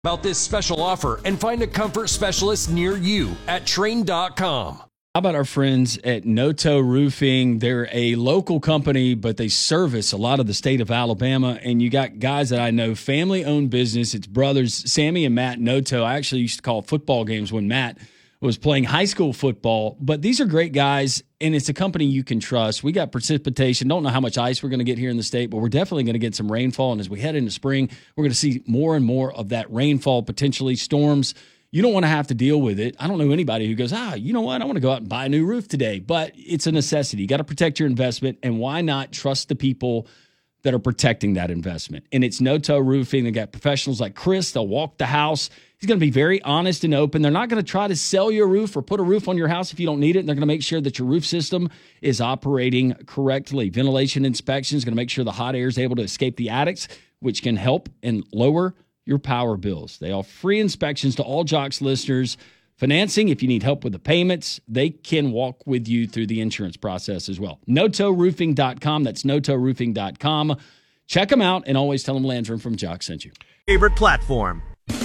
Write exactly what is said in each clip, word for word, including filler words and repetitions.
About this special offer and find a comfort specialist near you at train dot com. How about our friends at Noto Roofing? They're a local company, but they service a lot of the state of Alabama. And you got guys that I know, family-owned business. It's brothers, Sammy and Matt Noto. I actually used to call football games when Matt was playing high school football. But these are great guys, and it's a company you can trust. We got precipitation. Don't know how much ice we're going to get here in the state, but we're definitely going to get some rainfall. And as we head into spring, we're going to see more and more of that rainfall, potentially storms. You don't want to have to deal with it. I don't know anybody who goes, ah, you know what? I want to go out and buy a new roof today. But it's a necessity. You got to protect your investment, and why not trust the people that are protecting that investment? And it's Noto Roofing. They got professionals like Chris. They'll walk the house. He's going to be very honest and open. They're not going to try to sell you a roof or put a roof on your house if you don't need it. And they're going to make sure that your roof system is operating correctly. Ventilation inspection is going to make sure the hot air is able to escape the attics, which can help and lower your power bills. They offer free inspections to all Jocks listeners. Financing, if you need help with the payments, they can walk with you through the insurance process as well. Noto Roofing dot com. That's Noto Roofing dot com. Check them out, and always tell them Landrum from Jocks sent you. Favorite platform.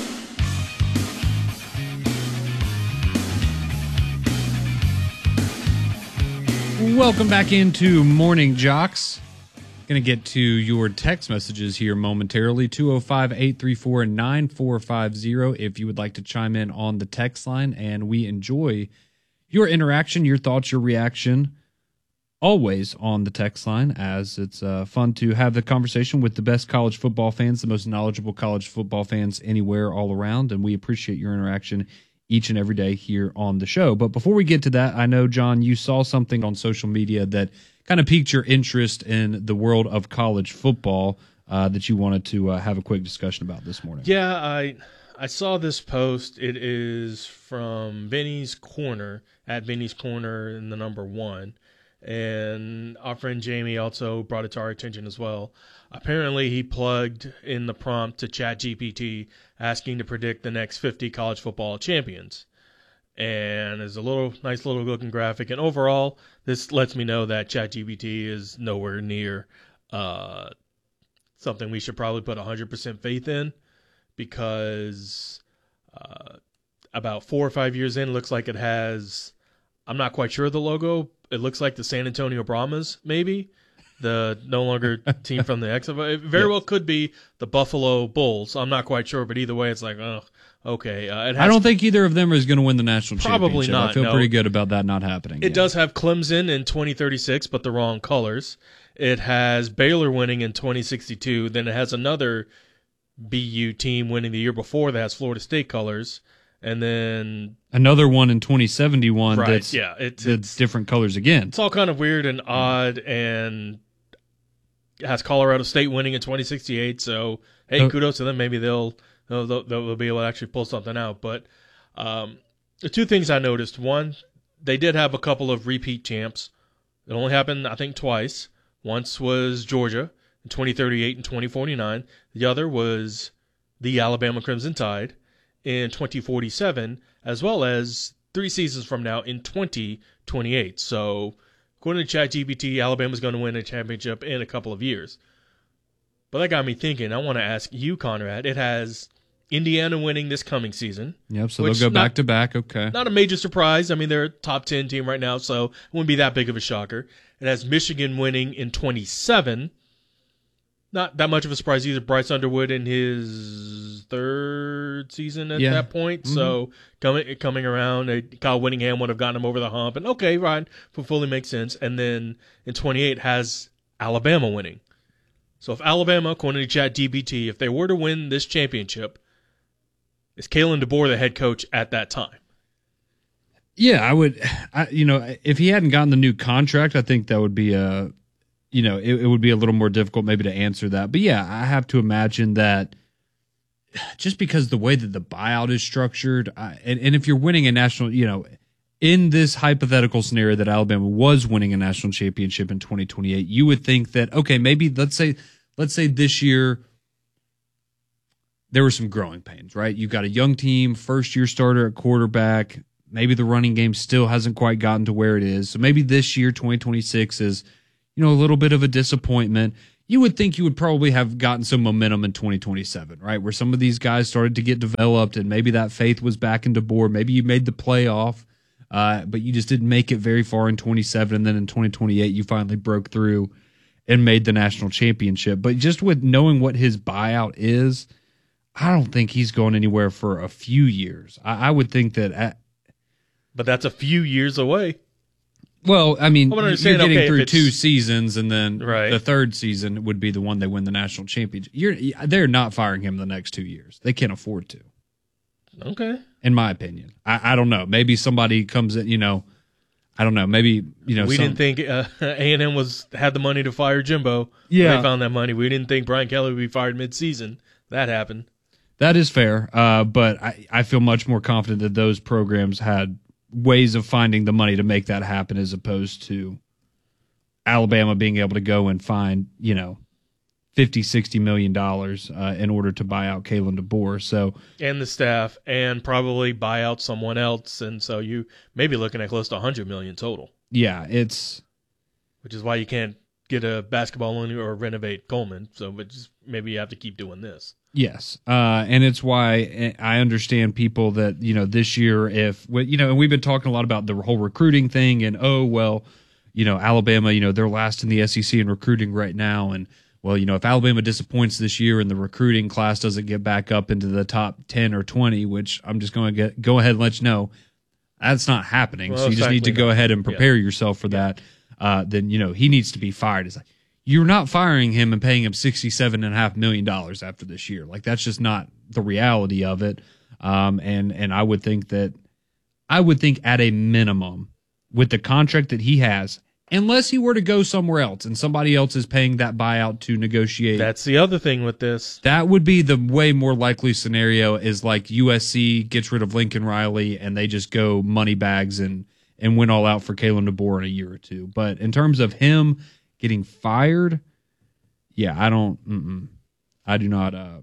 Welcome back into Morning Jocks. Going to get to your text messages here momentarily. two oh five, eight three four, nine four five oh if you would like to chime in on the text line. And we enjoy your interaction, your thoughts, your reaction, always on the text line, as it's uh, fun to have the conversation with the best college football fans, the most knowledgeable college football fans anywhere, all around. And we appreciate your interaction each and every day here on the show. But before we get to that, I know, John, you saw something on social media that kind of piqued your interest in the world of college football uh, that you wanted to uh, have a quick discussion about this morning. Yeah, I I saw this post. It is from Vinny's Corner, at Vinny's Corner in the number one. And our friend Jamie also brought it to our attention as well. Apparently, he plugged in the prompt to ChatGPT asking to predict the next fifty college football champions. And there's a little nice little looking graphic. And overall, this lets me know that ChatGPT is nowhere near uh, something we should probably put one hundred percent faith in, because uh, about four or five years in, it looks like it has, I'm not quite sure of the logo. It looks like the San Antonio Brahmas, maybe. The no longer team from the X. It very yes. well could be the Buffalo Bulls. I'm not quite sure, but either way, it's like, oh, okay. Uh, it has, I don't think either of them is going to win the national probably championship. Not, I feel no. pretty good about that not happening. It yet. does have Clemson in twenty thirty-six, but the wrong colors. It has Baylor winning in twenty sixty-two. Then it has another B U team winning the year before that has Florida State colors. And then another one in twenty seventy-one right, that's, yeah, it's, that's it's different colors again. It's all kind of weird and odd, and it has Colorado State winning in twenty sixty-eight. So, hey, oh. kudos to them. Maybe they'll, they'll they'll be able to actually pull something out. But um, the two things I noticed: one, they did have a couple of repeat champs. It only happened, I think, twice. Once was Georgia in twenty thirty-eight and twenty forty-nine. The other was the Alabama Crimson Tide in twenty forty-seven, as well as three seasons from now in twenty twenty-eight. So, according to ChatGPT, Alabama's going to win a championship in a couple of years. But that got me thinking. I want to ask you, Conrad. It has Indiana winning this coming season. Yep, so they'll go back to back. Okay. Not a major surprise. I mean, they're a top ten team right now, so it wouldn't be that big of a shocker. It has Michigan winning in twenty-seven. Not that much of a surprise either. Bryce Underwood in his third season at yeah. that point. Mm-hmm. So coming coming around, uh, Kyle Whittingham would have gotten him over the hump. And okay, right, fully makes sense. And then in twenty-eight has Alabama winning. So if Alabama, according to ChatGPT, if they were to win this championship, is Kalen DeBoer the head coach at that time? Yeah, I would. I, you know, if he hadn't gotten the new contract, I think that would be a, you know, it, it would be a little more difficult maybe to answer that. But yeah, I have to imagine that just because the way that the buyout is structured, I, and, and if you're winning a national, you know, in this hypothetical scenario that Alabama was winning a national championship in twenty twenty-eight, you would think that, okay, maybe let's say, let's say this year there were some growing pains, right? You've got a young team, first year starter at quarterback. Maybe the running game still hasn't quite gotten to where it is. So maybe this year, twenty twenty-six, is, you know, a little bit of a disappointment. you would think you would probably have gotten some momentum in twenty twenty-seven, right? Where some of these guys started to get developed and maybe that faith was back into DeBoer. Maybe you made the playoff, uh, but you just didn't make it very far in twenty-seven. And then in twenty twenty-eight, you finally broke through and made the national championship. But just with knowing what his buyout is, I don't think he's going anywhere for a few years. I, I would think that. At, but that's a few years away. Well, I mean, you're getting okay, through two seasons, and then right. the third season would be the one they win the national championship. You're, they're not firing him the next two years. They can't afford to. Okay. In my opinion. I, I don't know. Maybe somebody comes in, you know, I don't know. Maybe, you know. We some, didn't think uh, A and M was had the money to fire Jimbo. Yeah. They found that money. We didn't think Brian Kelly would be fired midseason. That happened. That is fair, uh, but I, I feel much more confident that those programs had ways of finding the money to make that happen as opposed to Alabama being able to go and find, you know, fifty, sixty million dollars uh, in order to buy out Kalen DeBoer. So, and the staff, and probably buy out someone else. And so you may be looking at close to one hundred million dollars total. Yeah, it's. Which is why you can't get a basketball loan or renovate Coleman. So but just maybe you have to keep doing this. Yes, uh, and it's why I understand people that, you know, this year, if, you know, and we've been talking a lot about the whole recruiting thing and, oh, well, you know, Alabama, you know, they're last in the S E C in recruiting right now. And, well, you know, if Alabama disappoints this year and the recruiting class doesn't get back up into the top ten or twenty, which I'm just going to get go ahead and let you know, that's not happening. Well, so you just need to go not. ahead and prepare yeah. yourself for that. Uh, then, you know, he needs to be fired. It's like, you're not firing him and paying him sixty-seven point five million dollars after this year. Like, that's just not the reality of it. Um, and, and I would think that, I would think at a minimum, with the contract that he has, unless he were to go somewhere else and somebody else is paying that buyout to negotiate. That's the other thing with this. That would be the way more likely scenario, is like U S C gets rid of Lincoln Riley and they just go money bags and, and win all out for Kalen DeBoer in a year or two. But in terms of him getting fired, yeah, I don't. Mm-mm. I do not. Uh,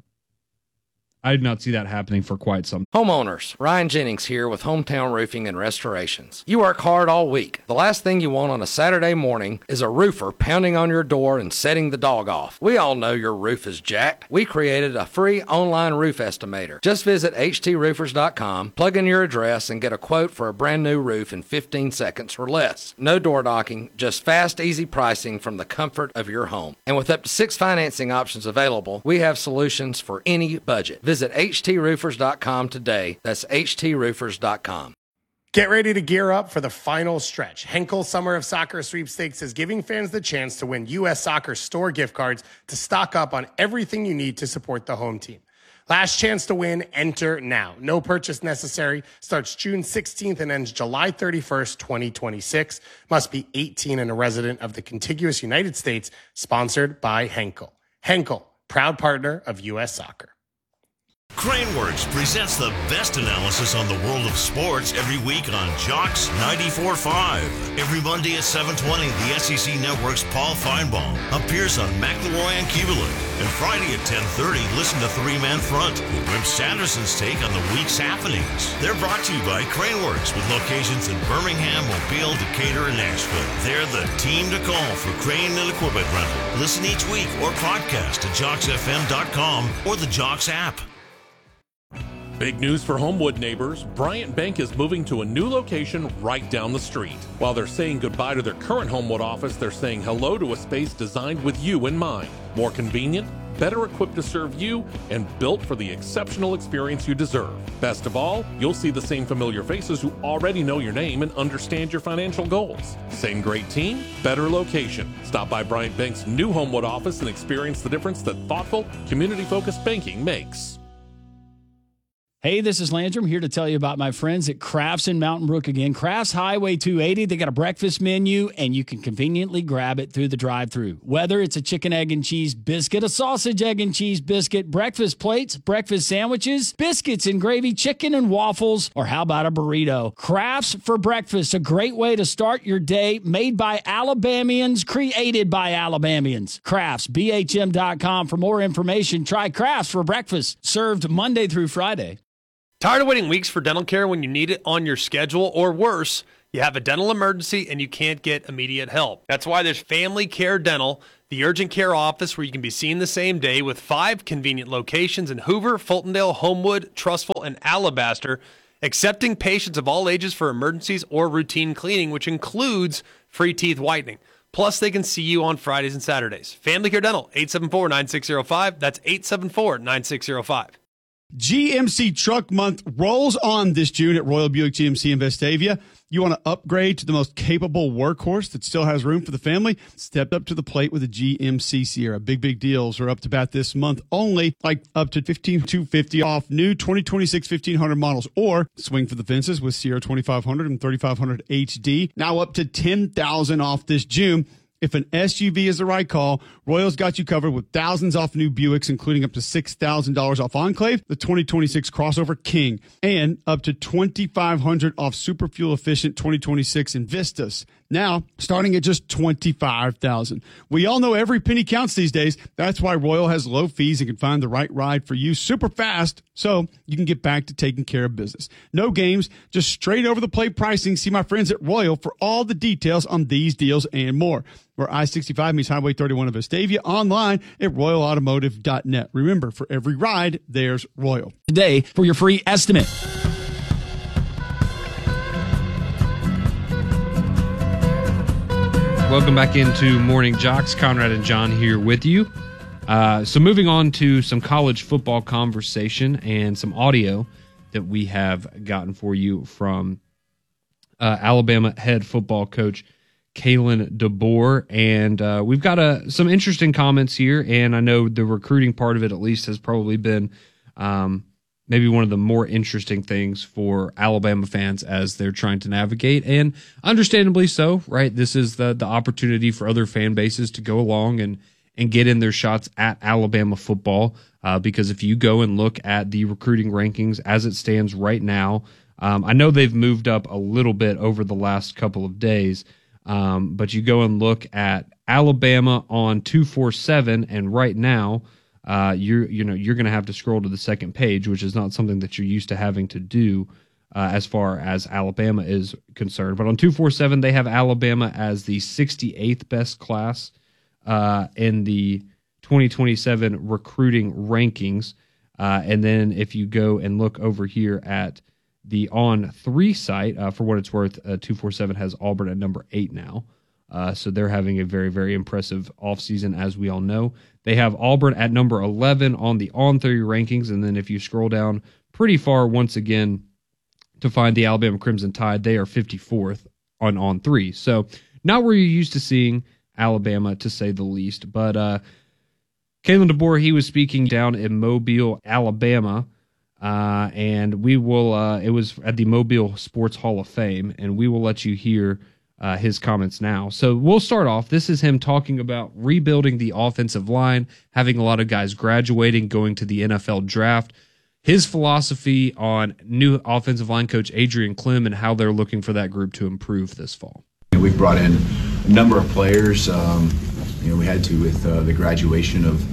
I do not see that happening for quite some. Homeowners, Ryan Jennings here with Hometown Roofing and Restorations. You work hard all week. The last thing you want on a Saturday morning is a roofer pounding on your door and setting the dog off. We all know your roof is jacked. We created a free online roof estimator. Just visit H T roofers dot com, plug in your address, and get a quote for a brand new roof in fifteen seconds or less. No door knocking, just fast, easy pricing from the comfort of your home. And with up to six financing options available, we have solutions for any budget. Visit H T roofers dot com today. That's H T roofers dot com. Get ready to gear up for the final stretch. Henkel Summer of Soccer Sweepstakes is giving fans the chance to win U S Soccer store gift cards to stock up on everything you need to support the home team. Last chance to win, enter now. No purchase necessary. Starts June sixteenth and ends July thirty-first, twenty twenty-six. Must be eighteen and a resident of the contiguous United States. Sponsored by Henkel. Henkel, proud partner of U S Soccer. Craneworks presents the best analysis on the world of sports every week on Jocks ninety-four point five. Every Monday at seven twenty, the S E C Network's Paul Feinbaum appears on McElroy and Kubelik. And Friday at ten thirty, listen to Three Man Front with Wimp Sanderson's take on the week's happenings. They're brought to you by Craneworks with locations in Birmingham, Mobile, Decatur, and Nashville. They're the team to call for crane and equipment rental. Listen each week or podcast at jocks f m dot com or the Jocks app. Big news for Homewood neighbors. Bryant Bank is moving to a new location right down the street. While they're saying goodbye to their current Homewood office, they're saying hello to a space designed with you in mind. More convenient, better equipped to serve you, and built for the exceptional experience you deserve. Best of all, you'll see the same familiar faces who already know your name and understand your financial goals. Same great team, better location. Stop by Bryant Bank's new Homewood office and experience the difference that thoughtful, community-focused banking makes. Hey, this is Landrum here to tell you about my friends at Crafts in Mountain Brook again. Crafts Highway two eighty, they got a breakfast menu, and you can conveniently grab it through the drive-thru. Whether it's a chicken, egg, and cheese biscuit, a sausage, egg, and cheese biscuit, breakfast plates, breakfast sandwiches, biscuits and gravy, chicken and waffles, or how about a burrito? Crafts for breakfast, a great way to start your day, made by Alabamians, created by Alabamians. Crafts, B H M dot com for more information. Try Crafts for breakfast, served Monday through Friday. Tired of waiting weeks for dental care when you need it on your schedule, or worse, you have a dental emergency and you can't get immediate help? That's why there's Family Care Dental, the urgent care office where you can be seen the same day with five convenient locations in Hoover, Fultondale, Homewood, Trussville, and Alabaster, accepting patients of all ages for emergencies or routine cleaning, which includes free teeth whitening. Plus, they can see you on Fridays and Saturdays. Family Care Dental, eight seven four, nine six zero five. That's eight seven four, nine six zero five. G M C Truck Month rolls on this June at Royal Buick G M C in Vestavia. You want to upgrade to the most capable workhorse that still has room for the family? Step up to the plate with a G M C Sierra. Big, big deals are up to bat this month only, like up to fifteen thousand two hundred fifty dollars off new twenty twenty-six fifteen hundred models, or swing for the fences with Sierra twenty-five hundred and thirty-five hundred H D. Now up to ten thousand dollars off this June. If an S U V is the right call, Royal's got you covered with thousands off new Buicks, including up to six thousand dollars off Enclave, the twenty twenty-six Crossover King, and up to twenty-five hundred dollars off super fuel efficient twenty twenty-six Invistas. Now, starting at just twenty-five thousand dollars. We all know every penny counts these days. That's why Royal has low fees and can find the right ride for you super fast so you can get back to taking care of business. No games, just straight over the plate pricing. See my friends at Royal for all the details on these deals and more. Where I sixty-five meets Highway thirty-one of Vestavia, online at royal automotive dot net. Remember, for every ride, there's Royal. Today for your free estimate. Welcome back into Morning Jocks. Conrad and John here with you. Uh, so moving on to some college football conversation and some audio that we have gotten for you from uh, Alabama head football coach Kalen DeBoer. And uh, we've got uh, some interesting comments here, and I know the recruiting part of it at least has probably been um, maybe one of the more interesting things for Alabama fans as they're trying to navigate, and understandably so, right? This is the the opportunity for other fan bases to go along and and get in their shots at Alabama football, uh, because if you go and look at the recruiting rankings as it stands right now, um, I know they've moved up a little bit over the last couple of days, um, but you go and look at Alabama on two forty-seven, and right now, Uh, you're you know you're going to have to scroll to the second page, which is not something that you're used to having to do uh, as far as Alabama is concerned. But on two forty-seven, they have Alabama as the sixty-eighth best class uh, in the twenty twenty-seven recruiting rankings. Uh, and then if you go and look over here at the On three site, uh, for what it's worth, uh, two forty-seven has Auburn at number eight now. Uh, so they're having a very, very impressive offseason, as we all know. They have Auburn at number eleven on the On three rankings, and then if you scroll down pretty far once again to find the Alabama Crimson Tide, they are fifty-fourth on On three. So not where you're used to seeing Alabama, to say the least. But uh, Kalen DeBoer, he was speaking down in Mobile, Alabama, uh, and we will. Uh, it was at the Mobile Sports Hall of Fame, and we will let you hear Uh, his comments now. So we'll start off. This is him talking about rebuilding the offensive line, having a lot of guys graduating, going to the N F L draft, his philosophy on new offensive line coach Adrian Klemm and how they're looking for that group to improve this fall. We've brought in a number of players. Um, you know, we had to with uh, the graduation of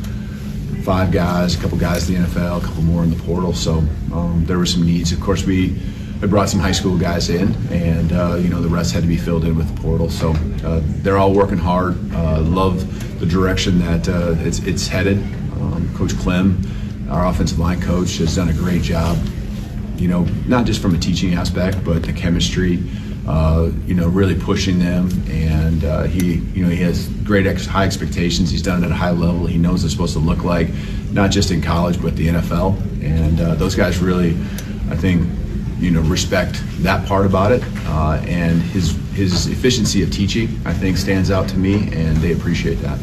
five guys, a couple guys in the N F L, a couple more in the portal. So um, there were some needs. Of course, we I brought some high school guys in, and uh, you know the rest had to be filled in with the portal. So uh, they're all working hard. Uh, love the direction that uh, it's it's headed. Um, Coach Klemm, our offensive line coach, has done a great job. You know, not just from a teaching aspect, but the chemistry. Uh, you know, really pushing them, and uh, he, you know, he has great ex- high expectations. He's done it at a high level. He knows it's supposed to look like, not just in college, but the N F L. And uh, those guys really, I think, you know, respect that part about it, uh, and his his efficiency of teaching, I think, stands out to me, and they appreciate that.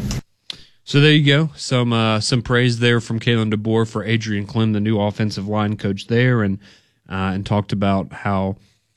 So there you go, some uh, some praise there from Kalen DeBoer for Adrian Klemm, the new offensive line coach there, and uh, and talked about how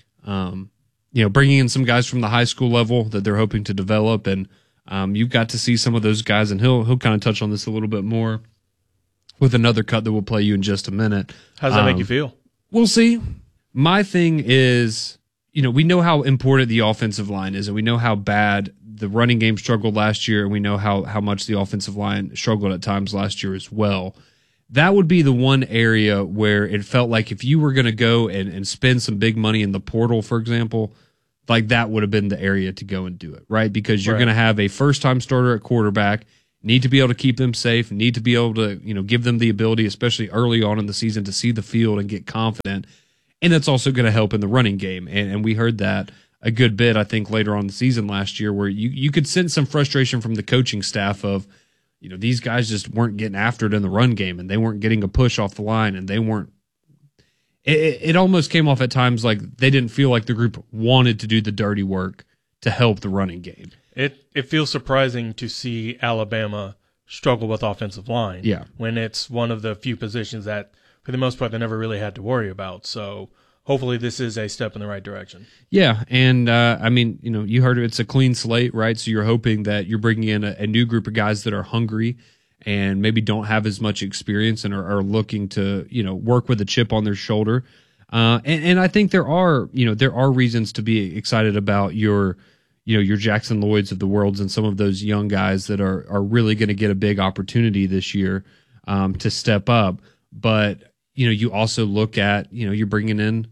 um, you know bringing in some guys from the high school level that they're hoping to develop, and um, you've got to see some of those guys, and he'll he'll kind of touch on this a little bit more with another cut that we'll play you in just a minute. How does that um, make you feel? We'll see. My thing is, you know, we know how important the offensive line is, and we know how bad the running game struggled last year, and we know how how much the offensive line struggled at times last year as well. That would be the one area where it felt like if you were going to go and, and spend some big money in the portal, for example, like that would have been the area to go and do it, right? Because you're right. going to have a first-time starter at quarterback, need to be able to keep them safe, need to be able to, you know, give them the ability, especially early on in the season, to see the field and get confident. And that's also going to help in the running game. And, and we heard that a good bit, I think, later on in the season last year, where you, you could sense some frustration from the coaching staff of, you know, these guys just weren't getting after it in the run game, and they weren't getting a push off the line, and they weren't. It, it almost came off at times like they didn't feel like the group wanted to do the dirty work to help the running game. It it feels surprising to see Alabama struggle with offensive line. Yeah. When it's one of the few positions that, for the most part, they never really had to worry about. So hopefully this is a step in the right direction. Yeah, and uh, I mean, you know, you heard it, it's a clean slate, right? So you're hoping that you're bringing in a, a new group of guys that are hungry and maybe don't have as much experience and are, are looking to, you know, work with a chip on their shoulder. Uh, and, and I think there are, you know, there are reasons to be excited about your, you know, your Jackson Lloyds of the worlds and some of those young guys that are are really going to get a big opportunity this year um, to step up. But, you know, you also look at, you know, you're bringing in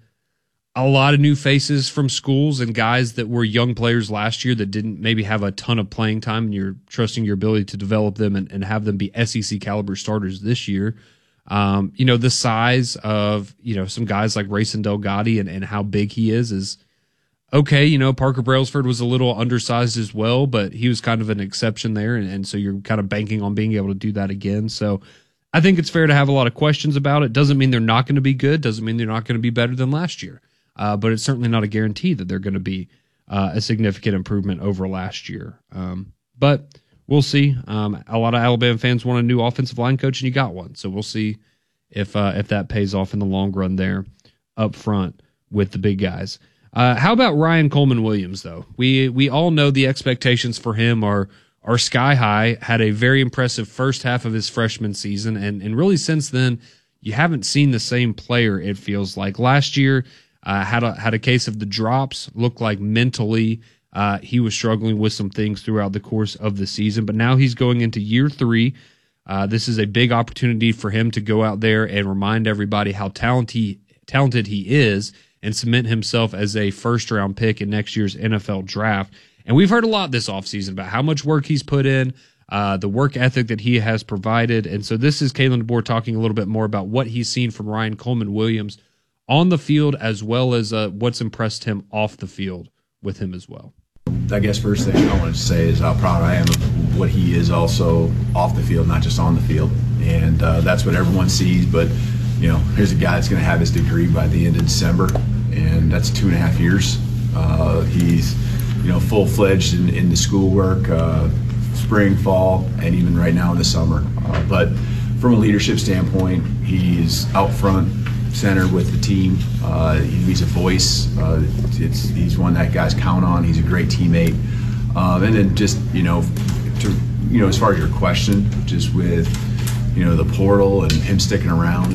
a lot of new faces from schools and guys that were young players last year that didn't maybe have a ton of playing time, and you're trusting your ability to develop them and, and have them be S E C caliber starters this year. Um, you know, the size of, you know, some guys like Rayson Delgatti and, and how big he is is okay. You know, Parker Brailsford was a little undersized as well, but he was kind of an exception there. And, and so you're kind of banking on being able to do that again. So I think it's fair to have a lot of questions about it. Doesn't mean they're not going to be good. Doesn't mean they're not going to be better than last year. Uh, but it's certainly not a guarantee that they're going to be uh, a significant improvement over last year. Um, but we'll see. Um, a lot of Alabama fans want a new offensive line coach, and you got one. So we'll see if uh, if that pays off in the long run there up front with the big guys. Uh, how about Ryan Coleman Williams, though? We we all know the expectations for him are are sky high. Had a very impressive first half of his freshman season, and and really since then, you haven't seen the same player, it feels like. Last year, Uh, had a had a case of the drops. Looked like mentally uh, he was struggling with some things throughout the course of the season. But now he's going into year three. Uh, this is a big opportunity for him to go out there and remind everybody how talented he, talented he is and cement himself as a first-round pick in next year's N F L draft. And we've heard a lot this offseason about how much work he's put in, uh, the work ethic that he has provided. And so this is Kalen DeBoer talking a little bit more about what he's seen from Ryan Coleman Williams on the field, as well as uh, what's impressed him off the field with him as well. I guess first thing I wanted to say is how proud I am of what he is also off the field, not just on the field. And uh, that's what everyone sees. But, you know, here's a guy that's going to have his degree by the end of December, and that's two and a half years. Uh, he's, you know, full-fledged in, in the schoolwork, uh, spring, fall, and even right now in the summer. Uh, but from a leadership standpoint, he's out front, center with the team. Uh, he's a voice. Uh, it's, he's one that guys count on. He's a great teammate. Um, and then just, you know, to, you know, as far as your question, just with, you know, the portal and him sticking around,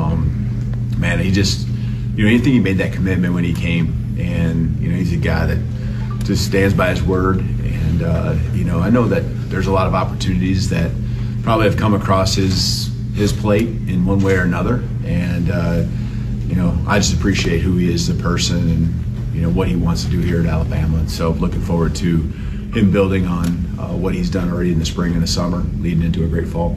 um, man, he just, you know, anything he made that commitment when he came, and, you know, he's a guy that just stands by his word. And, uh, you know, I know that there's a lot of opportunities that probably have come across his his plate in one way or another, and uh, you know, I just appreciate who he is as a person and, you know, what he wants to do here at Alabama. And so looking forward to him building on uh, what he's done already in the spring and the summer, leading into a great fall.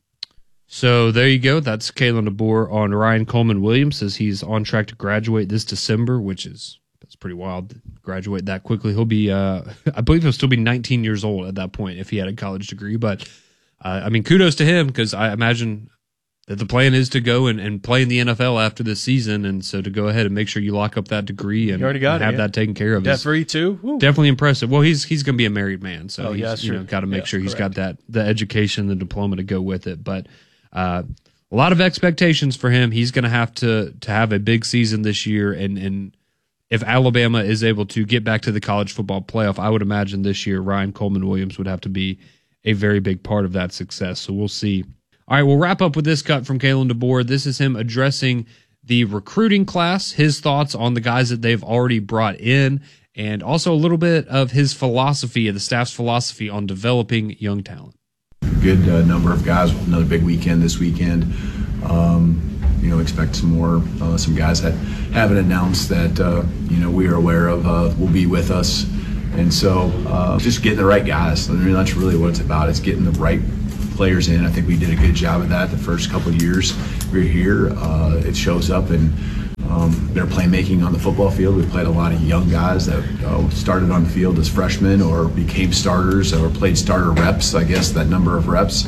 So there you go. That's Kalen DeBoer on Ryan Coleman Williams, as he's on track to graduate this December, which is that's pretty wild to graduate that quickly. He'll be, uh, I believe he'll still be nineteen years old at that point if he had a college degree, but Uh, I mean, kudos to him, because I imagine that the plan is to go and, and play in the N F L after this season, and so to go ahead and make sure you lock up that degree and, you already got and it, have yeah. that taken care of. Debt free too. Woo. Definitely impressive. Well, he's he's going to be a married man, so oh, he's yeah, you know, got to make yeah, sure he's correct. got that the education, the diploma to go with it. But uh, a lot of expectations for him. He's going to have to to have a big season this year, and and if Alabama is able to get back to the college football playoff, I would imagine this year Ryan Coleman Williams would have to be a very big part of that success. So we'll see. All right, we'll wrap up with this cut from Kalen DeBoer. This is him addressing the recruiting class, his thoughts on the guys that they've already brought in, and also a little bit of his philosophy, of the staff's philosophy on developing young talent. Good uh, number of guys. Another big weekend this weekend. Um, you know, expect some more, uh, some guys that haven't announced that, uh, you know, we are aware of uh, will be with us. And so uh, just getting the right guys. I mean, that's really what it's about. It's getting the right players in. I think we did a good job of that the first couple of years we were here. Uh, it shows up in um, their playmaking on the football field. We played a lot of young guys that uh, started on the field as freshmen or became starters or played starter reps, I guess, that number of reps.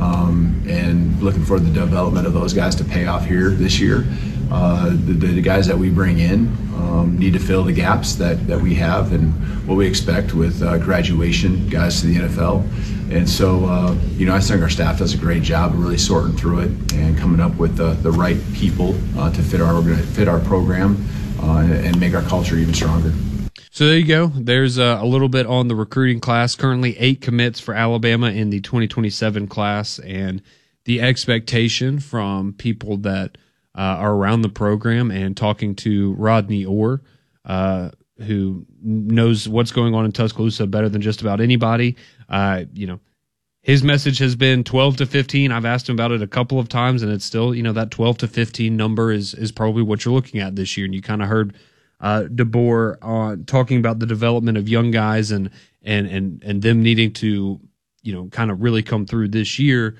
Um, and looking for the development of those guys to pay off here this year. Uh, the, the guys that we bring in um, need to fill the gaps that, that we have and what we expect with uh, graduation guys to the N F L. And so, uh, you know, I think our staff does a great job of really sorting through it and coming up with the, the right people uh, to fit our fit our program uh, and make our culture even stronger. So there you go. There's uh, a little bit on the recruiting class. Currently eight commits for Alabama in the twenty twenty-seven class, and the expectation from people that uh, are around the program and talking to Rodney Orr, uh, who knows what's going on in Tuscaloosa better than just about anybody. Uh, you know, his message has been twelve to fifteen. I've asked him about it a couple of times, and it's still, you know, that twelve to fifteen number is is probably what you're looking at this year. And you kind of heard uh, DeBoer uh, talking about the development of young guys and and and and them needing to, you know, kind of really come through this year.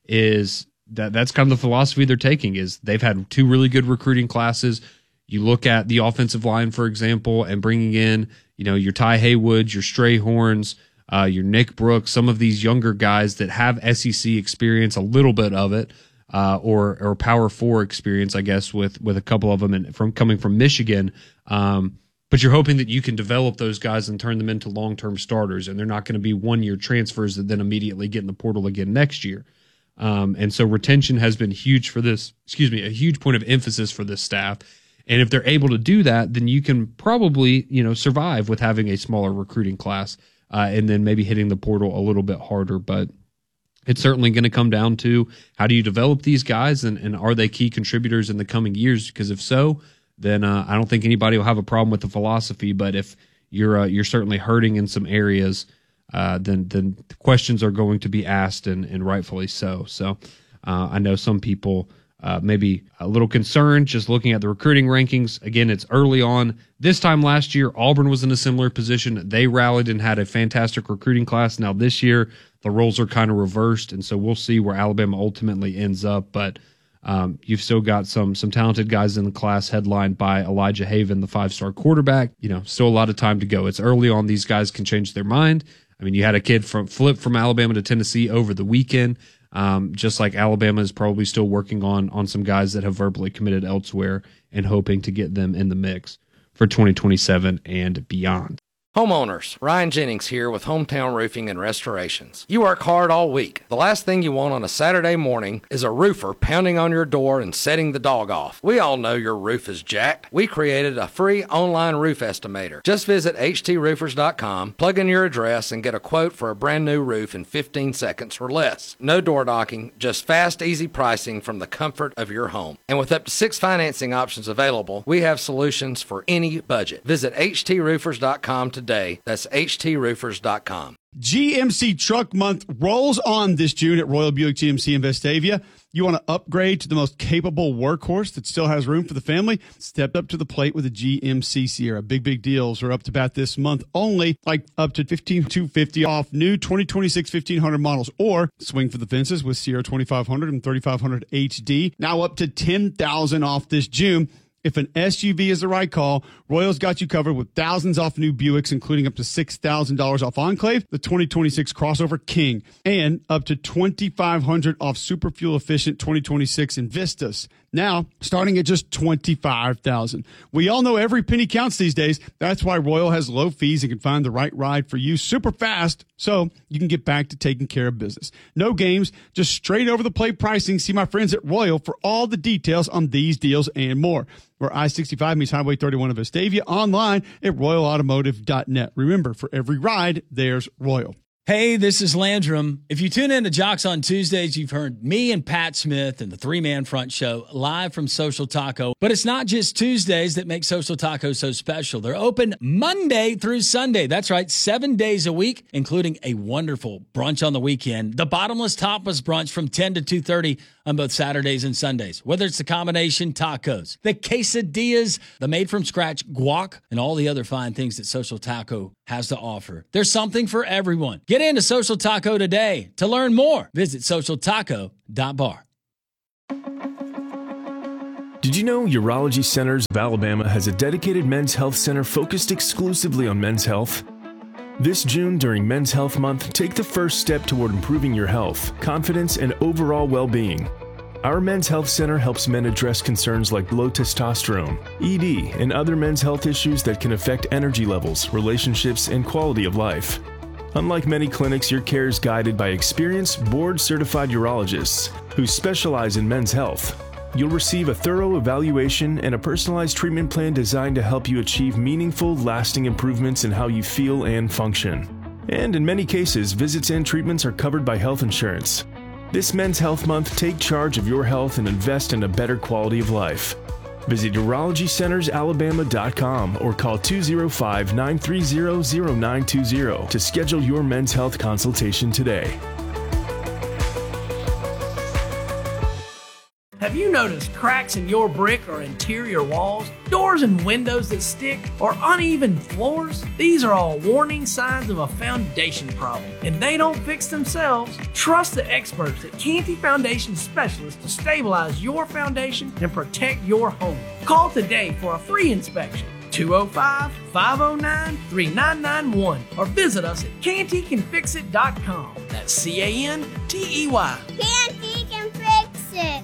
Is that that's kind of the philosophy they're taking? Is they've had two really good recruiting classes. You look at the offensive line, for example, and bringing in, you know, your Ty Haywoods, your Strayhorns, uh, your Nick Brooks, some of these younger guys that have S E C experience, a little bit of it, uh, or or Power Four experience, I guess, with with a couple of them and from coming from Michigan. Um, but you're hoping that you can develop those guys and turn them into long-term starters, and they're not going to be one-year transfers that then immediately get in the portal again next year. Um, and so retention has been huge for this, excuse me, a huge point of emphasis for this staff. And if they're able to do that, then you can probably, you know, survive with having a smaller recruiting class uh, and then maybe hitting the portal a little bit harder. But it's certainly going to come down to how do you develop these guys and, and are they key contributors in the coming years? Because if so, then uh, I don't think anybody will have a problem with the philosophy. But if you're uh, you're certainly hurting in some areas, uh, then then questions are going to be asked and, and rightfully so. So uh, I know some people Uh, maybe a little concerned just looking at the recruiting rankings. Again, it's early on. This time last year, Auburn was in a similar position. They rallied and had a fantastic recruiting class. Now this year, the roles are kind of reversed, and so we'll see where Alabama ultimately ends up. But um, you've still got some some talented guys in the class headlined by Elijah Haven, the five-star quarterback. You know, still a lot of time to go. It's early on. These guys can change their mind. I mean, you had a kid from flip from Alabama to Tennessee over the weekend. Um, just like Alabama is probably still working on on some guys that have verbally committed elsewhere and hoping to get them in the mix for twenty twenty-seven and beyond. Homeowners, Ryan Jennings here with Hometown Roofing and Restorations. You work hard all week. The last thing you want on a Saturday morning is a roofer pounding on your door and setting the dog off. We all know your roof is jacked. We created a free online roof estimator. Just visit H T roofers dot com, plug in your address, and get a quote for a brand new roof in fifteen seconds or less. No door knocking, just fast, easy pricing from the comfort of your home. And with up to six financing options available, we have solutions for any budget. Visit H T roofers dot com today. Today. That's H T roofers dot com. G M C Truck Month rolls on this June at Royal Buick G M C in Vestavia. You want to upgrade to the most capable workhorse that still has room for the family? Step up to the plate with a G M C Sierra. Big, big deals are up to bat this month only, like up to fifteen thousand two hundred fifty dollars off new twenty twenty-six fifteen hundred models, or swing for the fences with Sierra twenty-five hundred and thirty-five hundred H D. Now up to ten thousand dollars off this June. If an S U V is the right call, Royal's got you covered with thousands off new Buicks, including up to six thousand dollars off Enclave, the twenty twenty-six Crossover King, and up to twenty-five hundred dollars off super fuel efficient twenty twenty-six Invistas. Now, starting at just twenty-five thousand dollars. We all know every penny counts these days. That's why Royal has low fees and can find the right ride for you super fast so you can get back to taking care of business. No games, just straight over the plate pricing. See my friends at Royal for all the details on these deals and more. Where I sixty-five meets Highway thirty-one of Vestavia, online at royal automotive dot net. Remember, for every ride, there's Royal. Hey, this is Landrum. If you tune in to Jocks on Tuesdays, you've heard me and Pat Smith and the three-man front show live from Social Taco. But it's not just Tuesdays that make Social Taco so special. They're open Monday through Sunday. That's right, seven days a week, including a wonderful brunch on the weekend. The Bottomless Tapas brunch from ten to two thirty on both Saturdays and Sundays. Whether it's the combination tacos, the quesadillas, the made-from-scratch guac, and all the other fine things that Social Taco has to offer. There's something for everyone. Get into Social Taco today. To learn more, visit social taco dot bar. Did you know Urology Centers of Alabama has a dedicated men's health center focused exclusively on men's health? This June, during Men's Health Month, take the first step toward improving your health, confidence, and overall well-being. Our Men's Health Center helps men address concerns like low testosterone, E D, and other men's health issues that can affect energy levels, relationships, and quality of life. Unlike many clinics, your care is guided by experienced, board-certified urologists who specialize in men's health. You'll receive a thorough evaluation and a personalized treatment plan designed to help you achieve meaningful, lasting improvements in how you feel and function. And in many cases, visits and treatments are covered by health insurance. This Men's Health Month, take charge of your health and invest in a better quality of life. Visit urology centers alabama dot com or call two oh five, nine three zero, zero nine two zero to schedule your men's health consultation today. Have you noticed cracks in your brick or interior walls, doors and windows that stick, or uneven floors? These are all warning signs of a foundation problem, and they don't fix themselves. Trust the experts at Canty Foundation Specialists to stabilize your foundation and protect your home. Call today for a free inspection. two oh five, five oh nine, three nine nine one or visit us at canty can fix it dot com. That's C A N T E Y. Canty can fix it.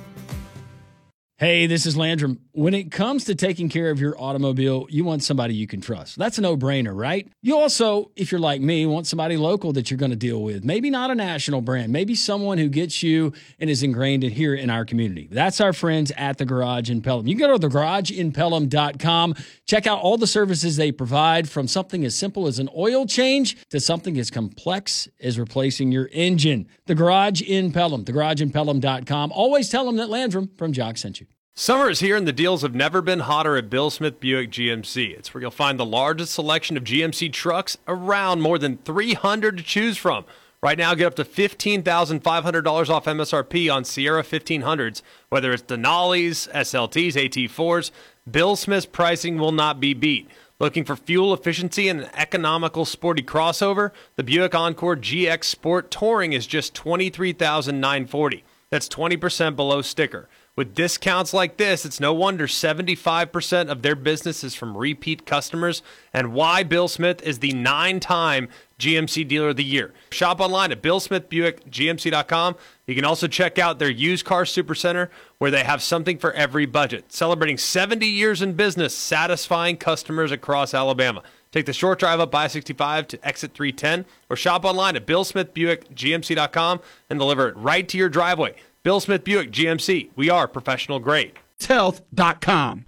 Hey, this is Landrum. When it comes to taking care of your automobile, you want somebody you can trust. That's a no-brainer, right? You also, if you're like me, want somebody local that you're going to deal with. Maybe not a national brand. Maybe someone who gets you and is ingrained in here in our community. That's our friends at The Garage in Pelham. You can go to the garage in pelham dot com. Check out all the services they provide, from something as simple as an oil change to something as complex as replacing your engine. The Garage in Pelham. the garage in pelham dot com. Always tell them that Landrum from Jock sent you. Summer is here and the deals have never been hotter at Bill Smith Buick G M C. It's where you'll find the largest selection of G M C trucks around, more than three hundred to choose from. Right now, get up to fifteen thousand five hundred dollars off M S R P on Sierra fifteen hundreds. Whether it's Denali's, S L Ts, A T fours, Bill Smith's pricing will not be beat. Looking for fuel efficiency and an economical sporty crossover? The Buick Encore G X Sport Touring is just twenty-three thousand nine hundred forty dollars. That's twenty percent below sticker. With discounts like this, it's no wonder seventy-five percent of their business is from repeat customers, and why Bill Smith is the nine-time G M C Dealer of the Year. Shop online at bill smith buick g m c dot com. You can also check out their used car supercenter, where they have something for every budget. Celebrating seventy years in business, satisfying customers across Alabama. Take the short drive up I sixty-five to exit three ten, or shop online at bill smith buick g m c dot com and deliver it right to your driveway. Bill Smith Buick G M C. We are professional grade. health dot com.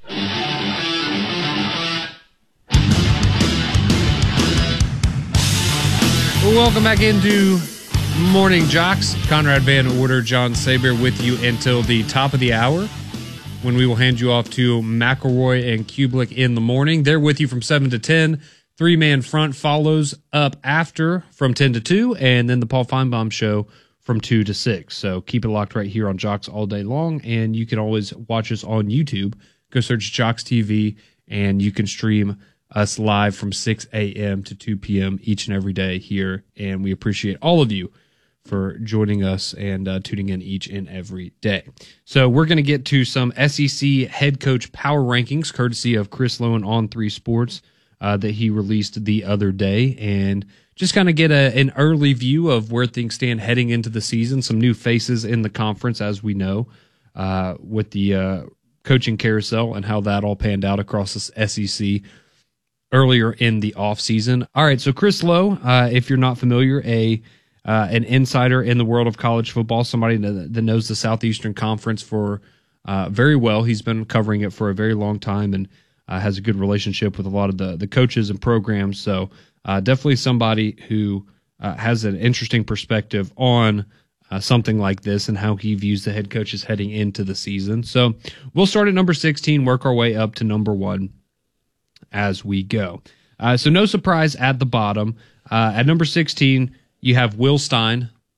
Welcome back into Morning Jocks. Conrad Van Order, John Saber with you until the top of the hour, when we will hand you off to McElroy and Kublik in the morning. They're with you from seven to ten. Three-man front follows up after from ten to two, and then the Paul Feinbaum Show from two to six. So keep it locked right here on Jocks all day long, and you can always watch us on YouTube. Go search Jocks T V, and you can stream us live from six a.m. to two p.m. each and every day here, and we appreciate all of you for joining us and uh, tuning in each and every day. So we're going to get to some S E C head coach power rankings, courtesy of Chris Lowen on Three Sports, uh, that he released the other day, and just kind of get a, an early view of where things stand heading into the season. Some new faces in the conference, as we know, uh, with the uh, coaching carousel and how that all panned out across the S E C earlier in the offseason. All right, so Chris Lowe, uh, if you're not familiar, a uh, an insider in the world of college football, somebody that, that knows the Southeastern Conference for uh, very well. He's been covering it for a very long time and uh, has a good relationship with a lot of the, the coaches and programs. So Uh, definitely somebody who uh, has an interesting perspective on uh, something like this and how he views the head coaches heading into the season. So we'll start at number sixteen, work our way up to number one as we go. Uh, so no surprise at the bottom. Uh, at number sixteen, you have Will Stein,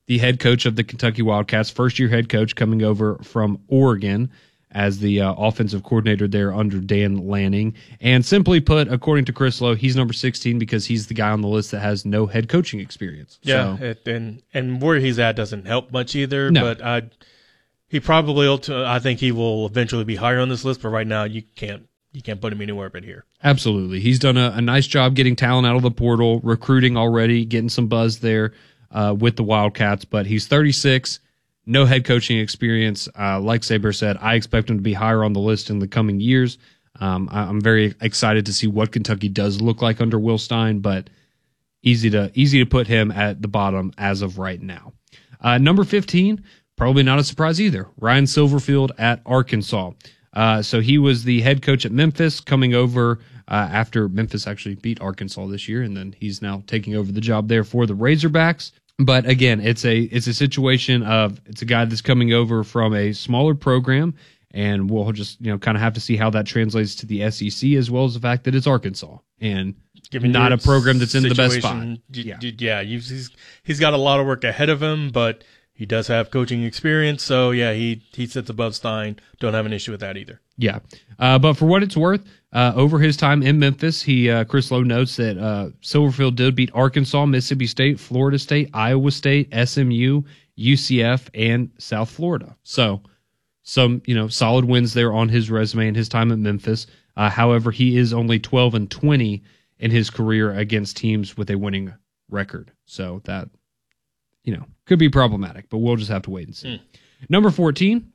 the head coach of the Kentucky Wildcats, first-year head coach coming over from Oregon as the uh, offensive coordinator there under Dan Lanning. And simply put, according to Chris Lowe, he's number sixteen because he's the guy on the list that has no head coaching experience. Yeah, so, it, and and where he's at doesn't help much either. No. But I, he probably, ulti- I think he will eventually be higher on this list. But right now, you can't you can't put him anywhere but here. Absolutely. He's done a, a nice job getting talent out of the portal, recruiting already, getting some buzz there uh, with the Wildcats. But he's thirty-six. No head coaching experience. Uh, like Saber said, I expect him to be higher on the list in the coming years. Um, I, I'm very excited to see what Kentucky does look like under Will Stein, but easy to easy to put him at the bottom as of right now. Uh, number fifteen, probably not a surprise either. Ryan Silverfield at Arkansas. Uh, so he was the head coach at Memphis, coming over uh, after Memphis actually beat Arkansas this year, and then he's now taking over the job there for the Razorbacks. But again, it's a it's a situation of it's a guy that's coming over from a smaller program, and we'll just you know kind of have to see how that translates to the S E C, as well as the fact that it's Arkansas and Given not your a program that's in the best situation, spot. y- Yeah, y- yeah, you- he's he's got a lot of work ahead of him, but he does have coaching experience. So yeah, he he sits above Stein. Don't have an issue with that either. yeah. Uh, but for what it's worth, uh, over his time in Memphis, he uh, Chris Lowe notes that uh, Silverfield did beat Arkansas, Mississippi State, Florida State, Iowa State, S M U, U C F, and South Florida. So some you know solid wins there on his resume in his time at Memphis. Uh, however, he is only twelve and twenty in his career against teams with a winning record. So that you know could be problematic, but we'll just have to wait and see. Mm. Number fourteen.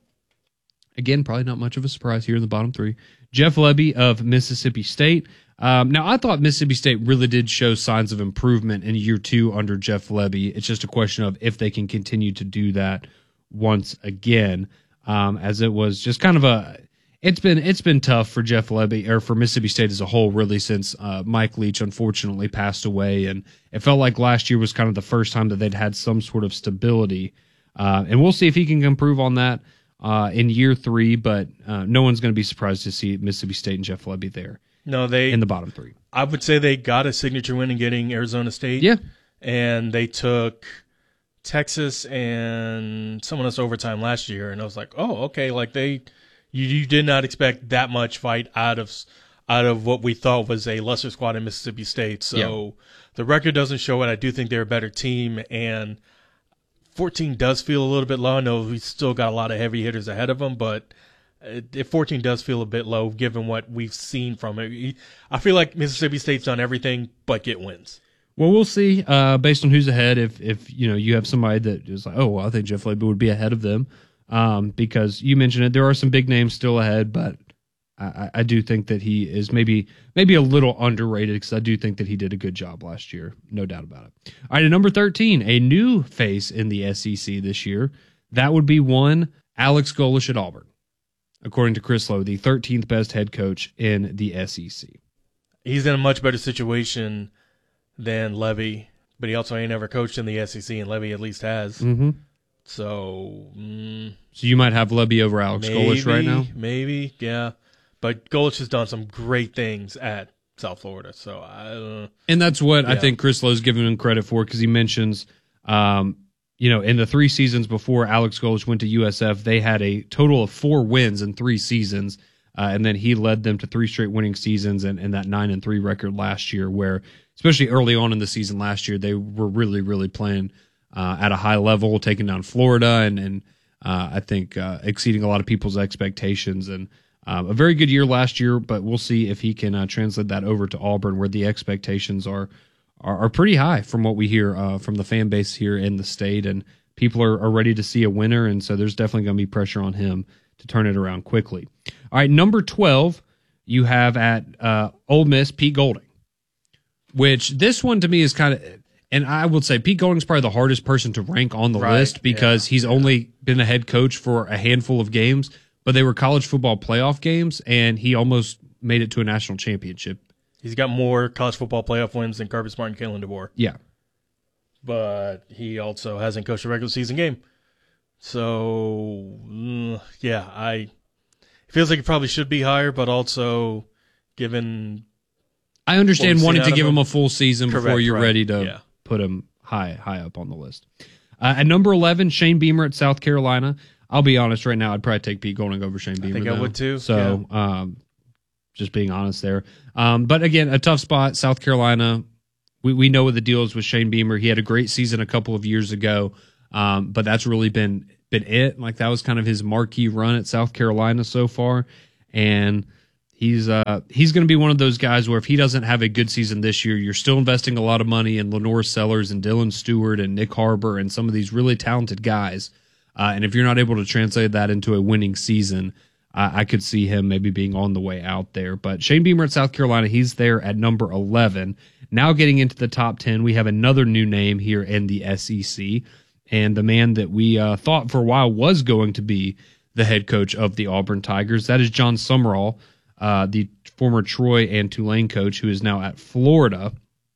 Again, probably not much of a surprise here in the bottom three. Jeff Lebby of Mississippi State. Um, now, I thought Mississippi State really did show signs of improvement in year two under Jeff Lebby. It's just a question of if they can continue to do that once again, um, as it was just kind of a. It's been it's been tough for Jeff Lebby or for Mississippi State as a whole, really, since uh, Mike Leach unfortunately passed away, and it felt like last year was kind of the first time that they'd had some sort of stability. Uh, and we'll see if he can improve on that uh, in year three, but uh, no one's going to be surprised to see Mississippi State and Jeff Lebby there. No, they in the bottom three. I would say they got a signature win in getting Arizona State. Yeah, and they took Texas and someone else overtime last year, and I was like, oh, okay, like they, you, you did not expect that much fight out of out of what we thought was a lesser squad in Mississippi State. So Yeah. the record doesn't show it. I do think they're a better team, and fourteen does feel a little bit low. I know we still got a lot of heavy hitters ahead of them, but if fourteen does feel a bit low given what we've seen from it. I feel like Mississippi State's done everything but get wins. Well, we'll see uh, based on who's ahead. If if you know you have somebody that is like, oh, well, I think Jeff Lebby would be ahead of them, um, because you mentioned it. There are some big names still ahead, but I, I do think that he is maybe maybe a little underrated because I do think that he did a good job last year, no doubt about it. All right, at number thirteen, a new face in the S E C this year. That would be one Alex Golesh at Auburn, according to Chris Lowe, the thirteenth best head coach in the S E C. He's in a much better situation than Levy, but he also ain't ever coached in the S E C, and Levy at least has. Mm-hmm. So, mm, So you might have Lebby over Alex maybe, Golesh right now? Maybe, yeah. But Golesh has done some great things at South Florida. So I uh, And that's what I yeah. think Chris Lowe's giving him credit for, because he mentions, um, you know, in the three seasons before Alex Golesh went to U S F, they had a total of four wins in three seasons. Uh, and then he led them to three straight winning seasons and, and that nine and three record last year, where especially early on in the season last year, they were really, really playing uh, at a high level, taking down Florida and, and uh, I think uh, exceeding a lot of people's expectations. And um, a very good year last year, but we'll see if he can uh, translate that over to Auburn, where the expectations are are, are pretty high from what we hear uh, from the fan base here in the state. And people are, are ready to see a winner, and so there's definitely going to be pressure on him to turn it around quickly. All right, number twelve, you have at uh, Ole Miss, Pete Golding, which this one to me is kind of, and I would say Pete Golding's probably the hardest person to rank on the Right, list because yeah, he's yeah. only been a head coach for a handful of games, but they were college football playoff games, and he almost made it to a national championship. he's got more college football playoff wins than Kirby Smart and Kalen DeBoer. Yeah. But he also hasn't coached a regular season game. So, mm, yeah, I it feels like it probably should be higher, but also given I understand what we've wanting seen to out give of him him. a full season before Correct, you're right. ready to Yeah. put him high high up on the list. Uh, at number eleven, Shane Beamer at South Carolina. I'll be honest right now, I'd probably take Pete Golding over Shane Beamer. I think though. I would too. So, yeah. um, just being honest there. Um, but again, a tough spot, South Carolina. We we know what the deal is with Shane Beamer. He had a great season a couple of years ago, um, but that's really been been it. Like that was kind of his marquee run at South Carolina so far, and he's uh he's going to be one of those guys where if he doesn't have a good season this year, you're still investing a lot of money in Lenore Sellers and Dylan Stewart and Nick Harbor and some of these really talented guys. Uh, and if you're not able to translate that into a winning season, uh, I could see him maybe being on the way out there. But Shane Beamer at South Carolina, he's there at number eleven. Now getting into the top ten, we have another new name here in the S E C. And the man that we uh, thought for a while was going to be the head coach of the Auburn Tigers, that is John Summerall, uh, the former Troy and Tulane coach who is now at Florida.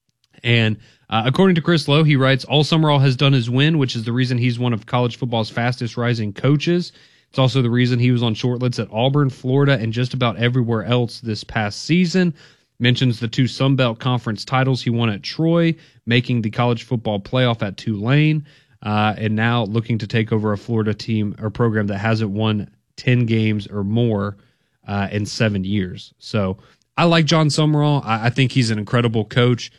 And Uh, according to Chris Lowe, he writes, all Summerall has done is win, which is the reason he's one of college football's fastest rising coaches. It's also the reason he was on short lists at Auburn, Florida, and just about everywhere else this past season. Mentions the two Sun Belt Conference titles he won at Troy, making the college football playoff at Tulane, uh, and now looking to take over a Florida team or program that hasn't won ten games or more uh, in seven years. So I like John Summerall. I, I think he's an incredible coach.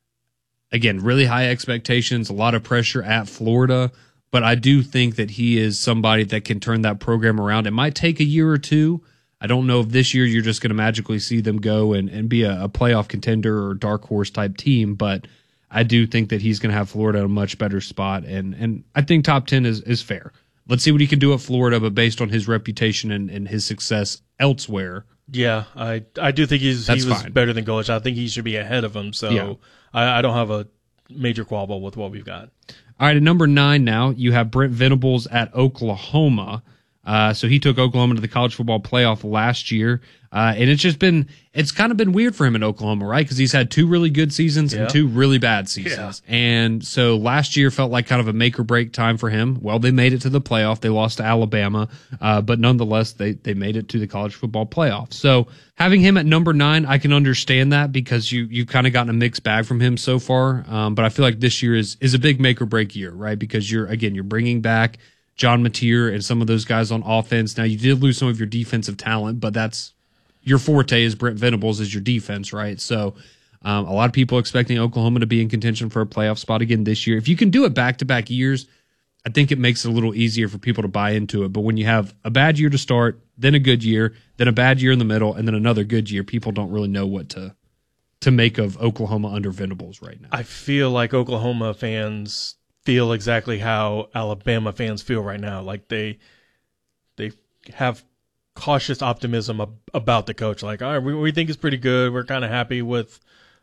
Again, really high expectations, a lot of pressure at Florida, but I do think that he is somebody that can turn that program around. It might take a year or two. I don't know if this year you're just going to magically see them go and, and be a, a playoff contender or dark horse type team, but I do think that he's going to have Florida in a much better spot, and and I think top ten is, is fair. Let's see what he can do at Florida, but based on his reputation and, and his success elsewhere. Yeah, I I do think he's That's he was fine. better than Golich. I think he should be ahead of him. So Yeah. I, I don't have a major quabble with what we've got. All right, at number nine now, you have Brent Venables at Oklahoma. Uh, so he took Oklahoma to the college football playoff last year. Uh, and it's just been, it's kind of been weird for him in Oklahoma, right? Because he's had two really good seasons Yeah. and two really bad seasons. And so last year felt like kind of a make or break time for him. Well, they made it to the playoff. They lost to Alabama. Uh, but nonetheless, they, they made it to the college football playoff. So having him at number nine, I can understand that because you, you've kind of gotten a mixed bag from him so far. Um, but I feel like this year is, is a big make or break year, right? Because you're, again, you're bringing back John Mateer and some of those guys on offense. Now, you did lose some of your defensive talent, but that's your forte is Brent Venables is your defense, right? So um, a lot of people expecting Oklahoma to be in contention for a playoff spot again this year. If you can do it back-to-back years, I think it makes it a little easier for people to buy into it. But when you have a bad year to start, then a good year, then a bad year in the middle, and then another good year, people don't really know what to to make of Oklahoma under Venables right now. I feel like Oklahoma fans feel exactly how Alabama fans feel right now. Like they they have cautious optimism ab- about the coach. Like, all right, we, we think it's pretty good. We're kind of happy with,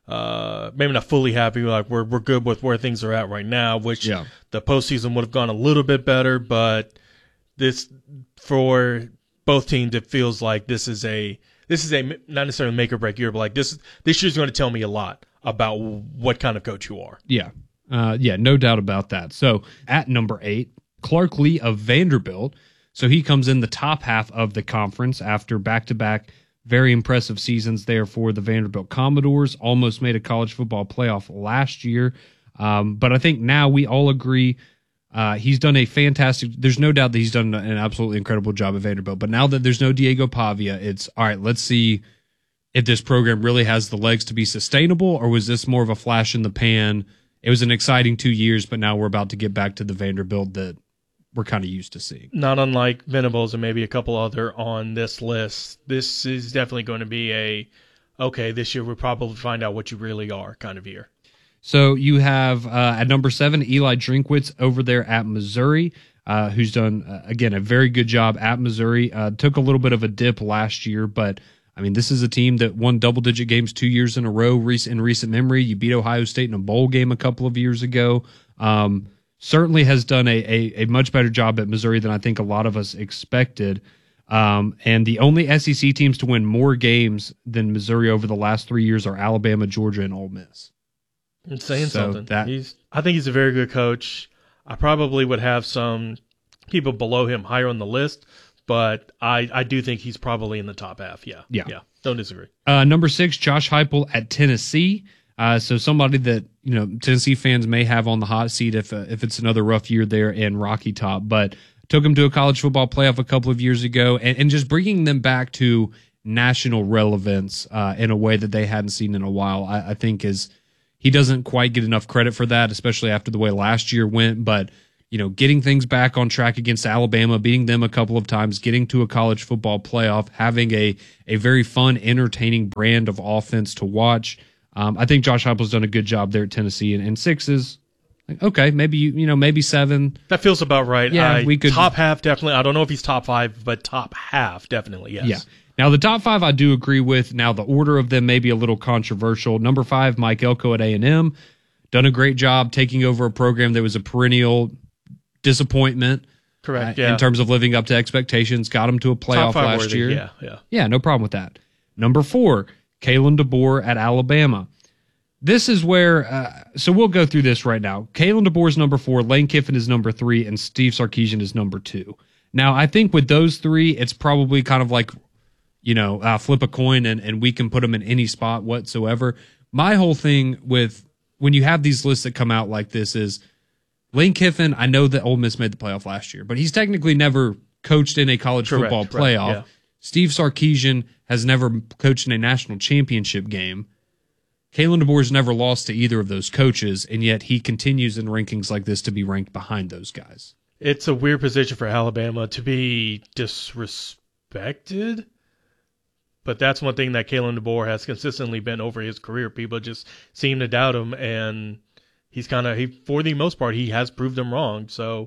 uh, maybe not fully happy. Like we're we're good with where things are at right now. Which Yeah. the postseason would have gone a little bit better, but this for both teams, it feels like this is a this is a not necessarily make or break year, but like this this year's going to tell me a lot about what kind of coach you are. Yeah. Uh, yeah, no doubt about that. So at number eight, Clark Lee of Vanderbilt. So he comes in the top half of the conference after back-to-back very impressive seasons there for the Vanderbilt Commodores. Almost made a college football playoff last year. Um, but I think now we all agree uh, he's done a fantastic – there's no doubt that he's done an absolutely incredible job at Vanderbilt. But now that there's no Diego Pavia, it's, all right, let's see if this program really has the legs to be sustainable, or was this more of a flash in the pan? It was an exciting two years, but now we're about to get back to the Vanderbilt that we're kind of used to seeing. Not unlike Venables and maybe a couple other on this list, this is definitely going to be a, okay, this year we'll probably find out what you really are kind of year. So you have uh, at number seven, Eli Drinkwitz over there at Missouri, uh, who's done, uh, again, a very good job at Missouri. Uh, took a little bit of a dip last year, but I mean, this is a team that won double-digit games two years in a row in recent memory. You beat Ohio State in a bowl game a couple of years ago. Um, certainly has done a, a, a much better job at Missouri than I think a lot of us expected. Um, and the only S E C teams to win more games than Missouri over the last three years are Alabama, Georgia, and Ole Miss. It's saying So something. that- He's, I think he's a very good coach. I probably would have some people below him higher on the list, but I, I do think he's probably in the top half. Yeah. Yeah. Yeah. Don't disagree. Uh, number six, Josh Heupel at Tennessee. Uh, so somebody that, you know, Tennessee fans may have on the hot seat if uh, if it's another rough year there in Rocky Top. But took them to a college football playoff a couple of years ago, and, and just bringing them back to national relevance uh, in a way that they hadn't seen in a while, I, I think is he doesn't quite get enough credit for that, especially after the way last year went. But, you know, getting things back on track against Alabama, beating them a couple of times, getting to a college football playoff, having a, a very fun, entertaining brand of offense to watch. Um, I think Josh Heupel's done a good job there at Tennessee, and, and six is like, okay, maybe you, you know, maybe seven. That feels about right. Yeah, I, we could top half definitely. I don't know if he's top five, but top half definitely. Yes. Yeah. Now the top five I do agree with. Now the order of them may be a little controversial. Number five, Mike Elko at A and M, done a great job taking over a program that was a perennial disappointment. Correct. Uh, yeah. In terms of living up to expectations, got them to a playoff last worthy. year. Yeah, yeah. Yeah, no problem with that. Number four, Kalen DeBoer at Alabama. This is where, uh, so we'll go through this right now. Kalen DeBoer is number four, Lane Kiffin is number three, and Steve Sarkisian is number two. Now, I think with those three, it's probably kind of like, you know, uh, flip a coin and, and we can put them in any spot whatsoever. My whole thing with when you have these lists that come out like this is Lane Kiffin, I know that Ole Miss made the playoff last year, but he's technically never coached in a college Correct, football right, playoff. yeah. Steve Sarkisian has never coached in a national championship game. Kalen DeBoer's never lost to either of those coaches, and yet he continues in rankings like this to be ranked behind those guys. It's a weird position for Alabama to be disrespected, but that's one thing that Kalen DeBoer has consistently been over his career. People just seem to doubt him, and he's kind of, he, for the most part, he has proved them wrong. So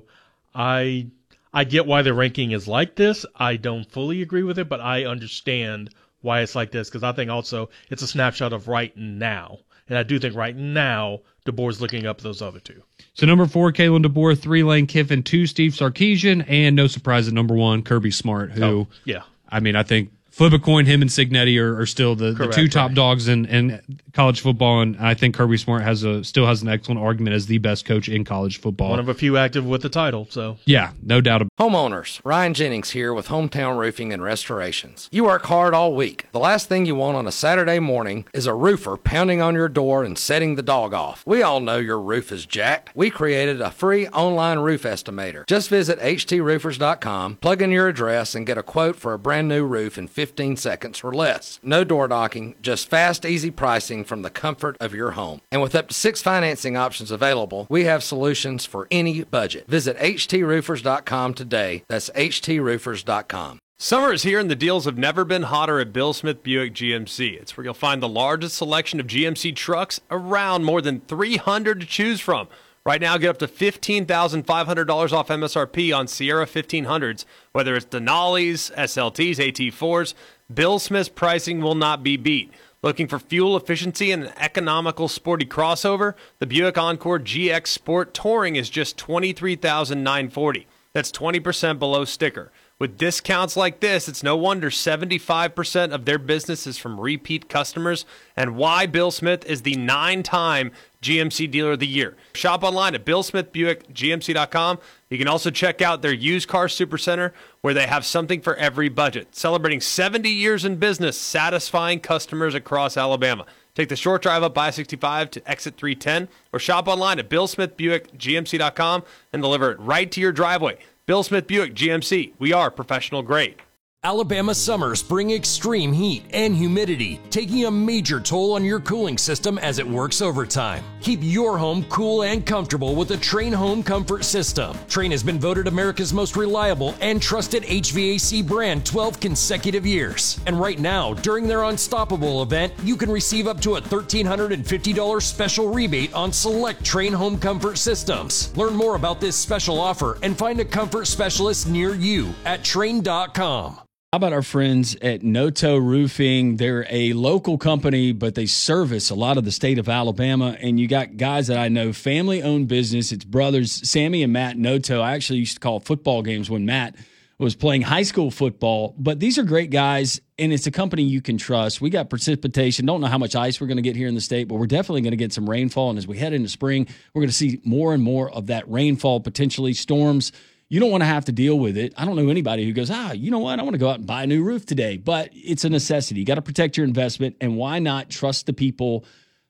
I I get why the ranking is like this. I don't fully agree with it, but I understand why it's like this, because I think also it's a snapshot of right now. And I do think right now DeBoer's looking up those other two. So number four, Kalen DeBoer, three, Lane Kiffin, two, Steve Sarkisian, and no surprise at number one, Kirby Smart, who, Oh, yeah. I mean, I think flip a coin, him and Signetti are, are still the, the Correct, two top right. dogs in, in college football, and I think Kirby Smart has a still has an excellent argument as the best coach in college football. One of a few active with the title, so. Yeah, no doubt about it. Homeowners, Ryan Jennings here with Hometown Roofing and Restorations. You work hard all week. The last thing you want on a Saturday morning is a roofer pounding on your door and setting the dog off. We all know your roof is jacked. We created a free online roof estimator. Just visit H T roofers dot com, plug in your address, and get a quote for a brand new roof in fifteen seconds or less. No door knocking, just fast, easy pricing from the comfort of your home. And with up to six financing options available, we have solutions for any budget. Visit H T roofers dot com today. That's H T roofers dot com. Summer is here and the deals have never been hotter at Bill Smith Buick G M C. It's where you'll find the largest selection of G M C trucks around, more than three hundred to choose from. Right now, get up to fifteen thousand five hundred dollars off M S R P on Sierra fifteen hundreds. Whether it's Denali's, S L Ts, A T fours, Bill Smith's pricing will not be beat. Looking for fuel efficiency and an economical sporty crossover? The Buick Encore G X Sport Touring is just twenty-three thousand nine hundred forty dollars. That's twenty percent below sticker. With discounts like this, it's no wonder seventy-five percent of their business is from repeat customers, and why Bill Smith is the nine-time G M C Dealer of the Year. Shop online at bill smith buick g m c dot com. You can also check out their used car supercenter, where they have something for every budget. Celebrating seventy years in business, satisfying customers across Alabama. Take the short drive up I sixty-five to exit three ten, or shop online at bill smith buick g m c dot com and deliver it right to your driveway. Bill Smith Buick G M C. We are professional grade. Alabama summers bring extreme heat and humidity, taking a major toll on your cooling system as it works overtime. Keep your home cool and comfortable with the Trane Home Comfort System. Trane has been voted America's most reliable and trusted H V A C brand twelve consecutive years. And right now, during their Unstoppable event, you can receive up to a one thousand three hundred fifty dollars special rebate on select Trane Home Comfort systems. Learn more about this special offer and find a comfort specialist near you at Trane dot com. How about our friends at Noto Roofing? They're a local company, but they service a lot of the state of Alabama. And you got guys that I know, family-owned business. It's brothers, Sammy and Matt Noto. I actually used to call football games when Matt was playing high school football. But these are great guys, and it's a company you can trust. We got precipitation. Don't know how much ice we're going to get here in the state, but we're definitely going to get some rainfall. And as we head into spring, we're going to see more and more of that rainfall, potentially storms. You don't want to have to deal with it. I don't know anybody who goes, ah, you know what? I want to go out and buy a new roof today. But it's a necessity. You got to protect your investment. And why not trust the people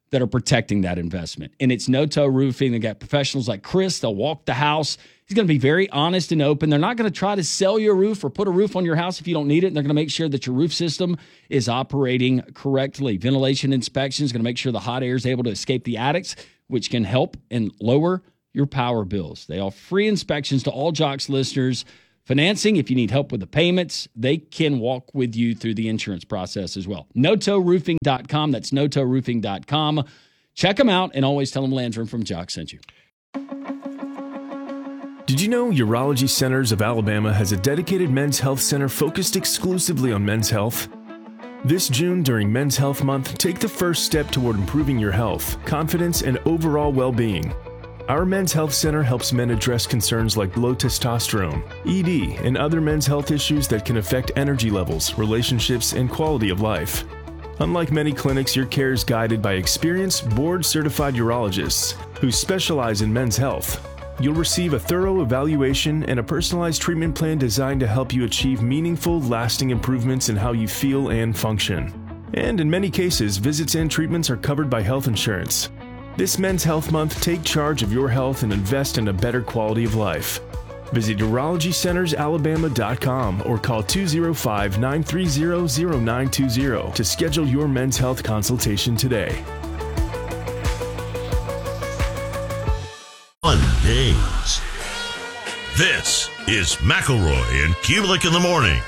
that are protecting that investment. And it's No-Toe Roofing. They got professionals like Chris. They'll walk the house. He's going to be very honest and open. They're not going to try to sell you a roof or put a roof on your house if you don't need it. And they're going to make sure that your roof system is operating correctly. Ventilation inspection is going to make sure the hot air is able to escape the attics, which can help and lower your power bills. They offer free inspections to all Jocks listeners. Financing, if you need help with the payments, they can walk with you through the insurance process as well. no toe roofing dot com. That's no toe roofing dot com. Check them out and always tell them Landrum from Jock sent you. Did you know Urology Centers of Alabama has a dedicated men's health center focused exclusively on men's health? This June, during Men's Health Month, take the first step toward improving your health, confidence, and overall well-being. Our Men's Health Center helps men address concerns like low testosterone, E D, and other men's health issues that can affect energy levels, relationships, and quality of life. Unlike many clinics, your care is guided by experienced, board-certified urologists who specialize in men's health. You'll receive a thorough evaluation and a personalized treatment plan designed to help you achieve meaningful, lasting improvements in how you feel and function. And in many cases, visits and treatments are covered by health insurance. This Men's Health Month, take charge of your health and invest in a better quality of life. Visit urology centers alabama dot com or call two oh five, nine three zero, zero nine two zero to schedule your men's health consultation today. Fun days. This is McElroy and Kubelik in the morning.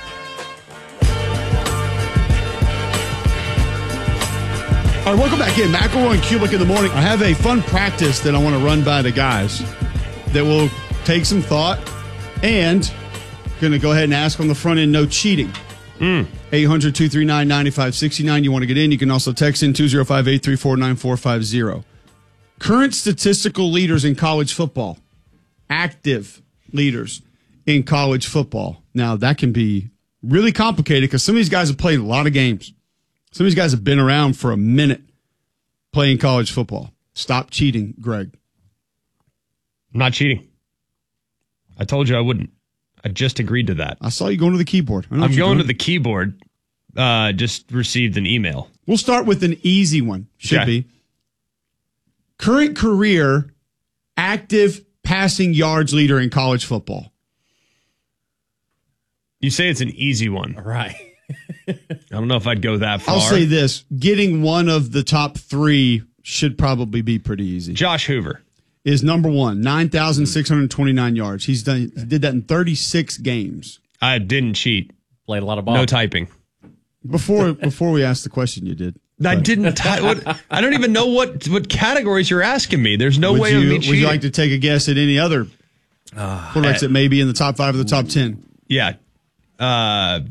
All right, welcome back in. McElroy and Kubelik in the morning. I have a fun practice that I want to run by the guys that will take some thought and going to go ahead and ask on the front end, no cheating. Mm. eight hundred, two three nine, nine five six nine. You want to get in, you can also text in two oh five, eight three four, nine four five zero. Current statistical leaders in college football. Active leaders in college football. Now, that can be really complicated because some of these guys have played a lot of games. Some of these guys have been around for a minute playing college football. Stop cheating, Greg. I'm not cheating. I told you I wouldn't. I just agreed to that. I saw you going to the keyboard. I know I'm what you're going doing. to the keyboard. Uh, just received an email. We'll start with an easy one. Should Okay. be. Current career active passing yards leader in college football. You say it's an easy one. Right. I don't know if I'd go that far. I'll say this. Getting one of the top three should probably be pretty easy. Josh Hoover is number one, nine thousand six hundred twenty-nine yards. He's done. He did that in thirty-six games. I didn't cheat. Played a lot of ball. No typing. Before before we asked the question, you did. I didn't. Ty- what, I don't even know what what categories you're asking me. There's no would way you, of me Would cheating. you like to take a guess at any other uh, quarterbacks that may be in the top five or the top ten? Yeah. Uh,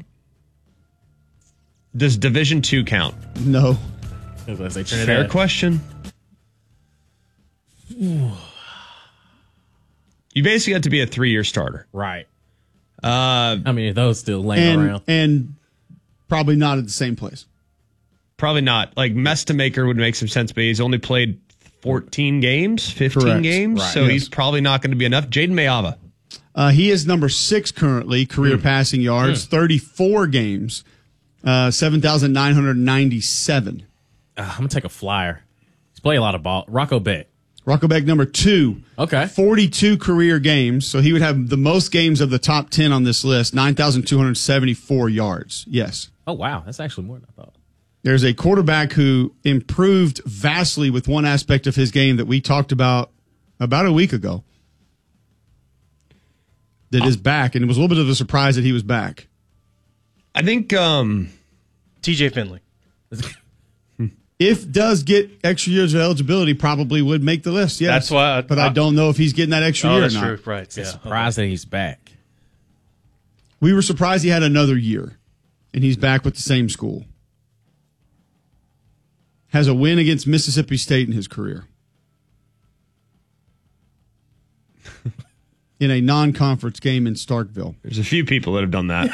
does Division Two count? No. Fair question. You basically have to be a three-year starter. Right. Uh, I mean, those still laying and, around. And probably not at the same place. Probably not. Like, Mestamaker would make some sense, but he's only played fourteen games, fifteen Correct. games, Right. so Yes. he's probably not going to be enough. Jaden Mayava. Uh, he is number six currently, career Mm. passing yards, Mm. thirty-four games, uh, seven thousand nine hundred ninety-seven. Uh, I'm going to take a flyer. He's played a lot of ball. Rocco Beck. Rocco Beck, number two. Okay. forty-two career games, so he would have the most games of the top ten on this list, nine thousand two hundred seventy-four yards. Yes. Oh, wow. That's actually more than I thought. There's a quarterback who improved vastly with one aspect of his game that we talked about about a week ago that is back, and it was a little bit of a surprise that he was back. I think um, T J Finley. If does get extra years of eligibility, probably would make the list, yes. That's why I- but I don't know if he's getting that extra Oh, year that's or not. true. Right. Yeah. Surprised that he's back. We were surprised he had another year, and he's back with the same school. Has a win against Mississippi State in his career. In a non-conference game in Starkville. There's a few people that have done that.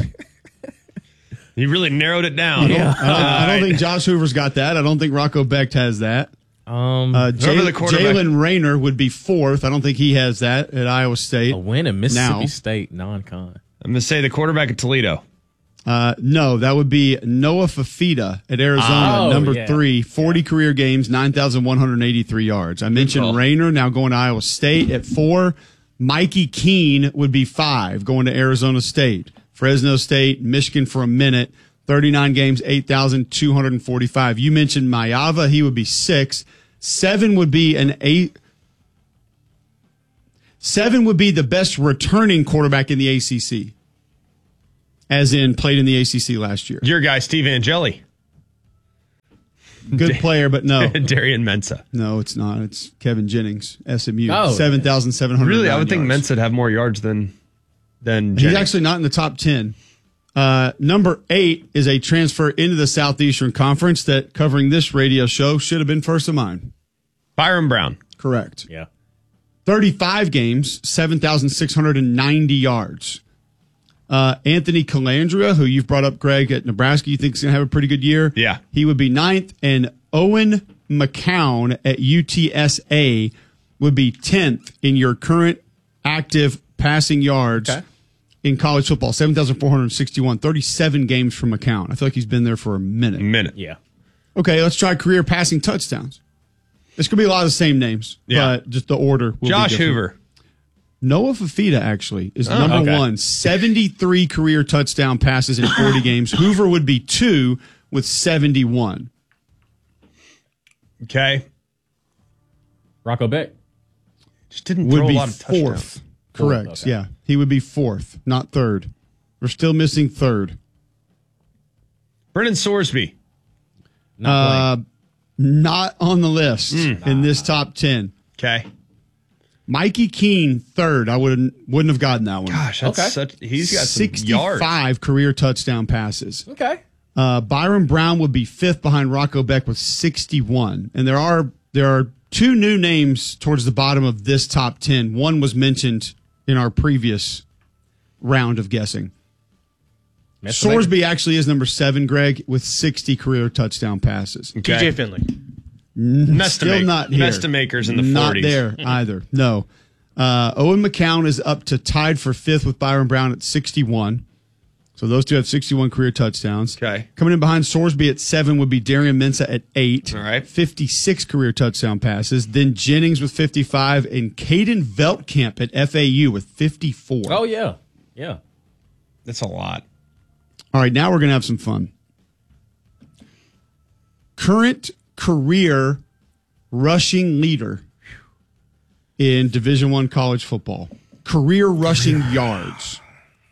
You really narrowed it down. Yeah. I don't, I don't think Josh Hoover's got that. I don't think Rocco Becht has that. Um, uh, whoever the Jalen quarterback- Jalen Rayner would be fourth. I don't think he has that at Iowa State. A win in Mississippi Now. State non-con. I'm going to say the quarterback at Toledo. Uh, no, that would be Noah Fafita at Arizona, Oh, number yeah. three, forty career games, nine thousand one hundred eighty-three yards. I mentioned call. Rayner, now going to Iowa State at four. Mikey Keene would be five, going to Arizona State. Fresno State, Michigan for a minute, thirty-nine games, eight thousand two hundred forty-five. You mentioned Mayava, he would be six. Seven would be an eight. Seven would be the best returning quarterback in the A C C. As in, played in the A C C last year. Your guy, Steve Angeli. Good player, but no. Darian Mensah. No, it's not. It's Kevin Jennings, S M U. Oh. seven thousand seven hundred Really, I would think yards. Mensah would have more yards than, than He's Jennings. actually not in the top ten. Uh, number eight is a transfer into the Southeastern Conference that, covering this radio show, should have been first of mine. Byron Brown. Correct. Yeah. thirty-five games, seven thousand six hundred ninety yards. Uh, Anthony Calandria, who you've brought up, Greg, at Nebraska, you think is going to have a pretty good year. Yeah. He would be ninth, and Owen McCown at U T S A would be tenth in your current active passing yards Okay. in college football, seven thousand four hundred sixty-one, thirty-seven games from McCown. I feel like he's been there for a minute. Minute. Yeah. Okay, let's try career passing touchdowns. It's going to be a lot of the same names, Yeah. but just the order will Josh be different. Hoover. Noah Fafita, actually, is Oh, number okay. one. seventy-three career touchdown passes in forty games. Hoover would be two with seventy-one. Okay. Rocco Beck. Just didn't Would throw be a lot of touchdowns. fourth. Correct, Fourth, okay. yeah. He would be fourth, not third. We're still missing third. Brennan Sorsby. Uh, not on the list Mm. in this top ten. Okay. Mikey Keene, third. I wouldn't wouldn't have gotten that one. Gosh, that's Okay. such. He's got some yards. sixty-five career touchdown passes. Okay. Uh, Byron Brown would be fifth behind Rocco Beck with sixty-one. And there are there are two new names towards the bottom of this top ten. One was mentioned in our previous round of guessing. Sorsby actually is number seven, Greg, with sixty career touchdown passes. Okay. T J Finley. Still not here. Nestamakers in the Not forties. there either. No. Uh, Owen McCown is up to tied for fifth with Byron Brown at sixty-one. So those two have sixty-one career touchdowns. Okay. Coming in behind Sorsby at seven would be Darian Mensah at eight. All right. fifty-six career touchdown passes. Then Jennings with fifty-five and Caden Veltkamp at F A U with fifty-four. Oh, yeah. Yeah. That's a lot. All right, now we're going to have some fun. Current career rushing leader in Division One college football. Career rushing yards.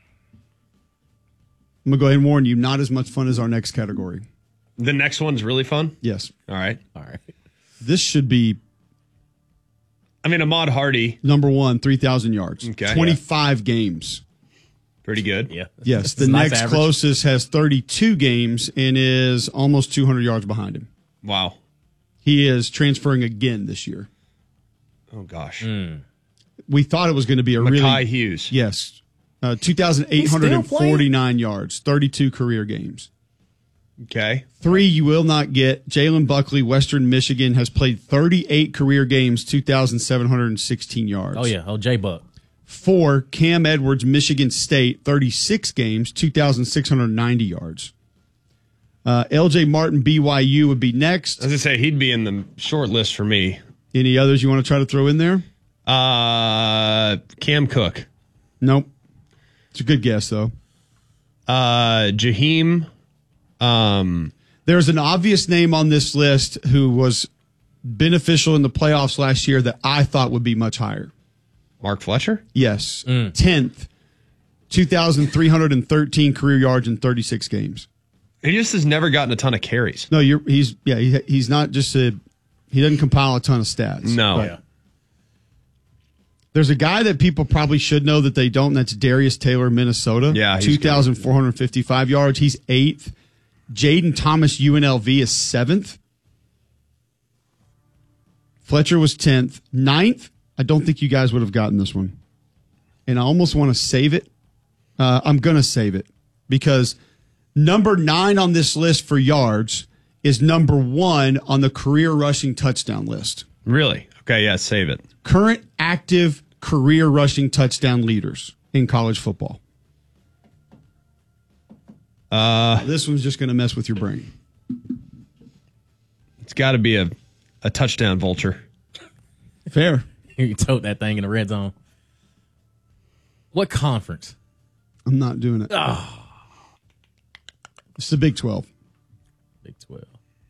I'm going to go ahead and warn you, not as much fun as our next category. The next one's really fun. Yes. All right. All right. This should be I mean, Ahmad Hardy, number one, three thousand yards. Okay. twenty-five games. pretty good. Yeah. Yes, the That's a nice next average. closest has thirty-two games and is almost two hundred yards behind him. Wow. He is transferring again this year. Oh gosh. We thought it was going to be a really Mekhi Hughes. Yes. Uh, two thousand eight hundred forty-nine yards, thirty-two career games. Okay. Three you will not get. Jalen Buckley, Western Michigan, has played thirty-eight career games, two thousand seven hundred sixteen yards. Oh, yeah. Oh, J Buck. Four, Cam Edwards, Michigan State, thirty-six games, two thousand six hundred ninety yards. Uh, L J Martin, B Y U would be next. As I say, he'd be in the short list for me. Any others you want to try to throw in there? Uh, Cam Cook. Nope. It's a good guess, though. Uh, Jaheim. Um, There's an obvious name on this list who was beneficial in the playoffs last year that I thought would be much higher. Mark Fletcher? Yes. tenth, two thousand three hundred thirteen career yards in thirty-six games. He just has never gotten a ton of carries. No, you're he's yeah, he, he's not just a he doesn't compile a ton of stats. No. But Yeah. There's a guy that people probably should know that they don't, and that's Darius Taylor, Minnesota. Yeah, he's two thousand four hundred fifty-five yards. He's eighth. Jaden Thomas, U N L V, is seventh. Fletcher was tenth. Ninth, I don't think you guys would have gotten this one. And I almost want to save it. Uh, I'm going to save it because number nine on this list for yards is number one on the career rushing touchdown list. Really? Okay, yeah, save it. Current active career rushing touchdown leaders in college football. Uh, this one's just going to mess with your brain. It's got to be a, a touchdown vulture. Fair. You tote that thing in the red zone. What conference? I'm not doing it. Oh. It's the Big twelve. Big twelve.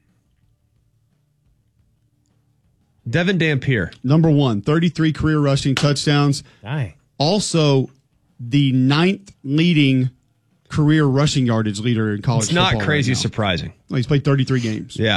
Devin Dampier. Number one, thirty-three career rushing touchdowns. Dang. Also, the ninth leading career rushing yardage leader in college It's not football crazy right now. surprising. Well, he's played thirty-three games. Yeah.